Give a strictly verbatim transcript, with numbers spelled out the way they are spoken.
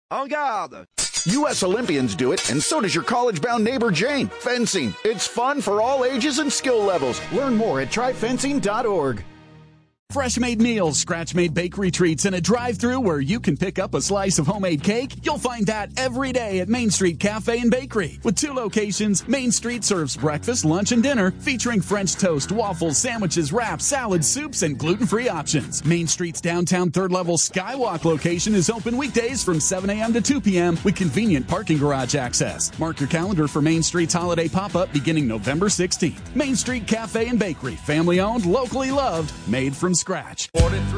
En garde! U S Olympians do it, and so does your college-bound neighbor Jane. Fencing. It's fun for all ages and skill levels. Learn more at try fencing dot org. Fresh-made meals, scratch-made bakery treats, and a drive-thru where you can pick up a slice of homemade cake? You'll find that every day at Main Street Cafe and Bakery. With two locations, Main Street serves breakfast, lunch, and dinner, featuring French toast, waffles, sandwiches, wraps, salads, soups, and gluten-free options. Main Street's downtown third-level Skywalk location is open weekdays from seven a.m. to two p.m. with convenient parking garage access. Mark your calendar for Main Street's holiday pop-up beginning November sixteenth. Main Street Cafe and Bakery, family-owned, locally loved, made from scratch. forty-three